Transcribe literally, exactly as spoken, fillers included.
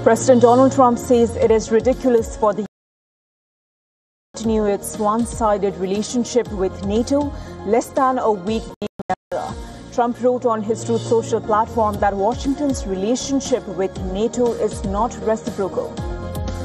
President Donald Trump says it is ridiculous for the U S to continue its one-sided relationship with NATO less than a week later. Trump wrote on his Truth Social platform that Washington's relationship with NATO is not reciprocal.